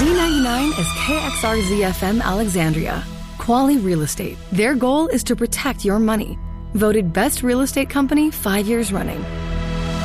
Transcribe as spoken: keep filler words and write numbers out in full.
ninety-nine is K X R Z F M Alexandria. Quali Real Estate. Their goal is to protect your money. Voted best real estate company five years running.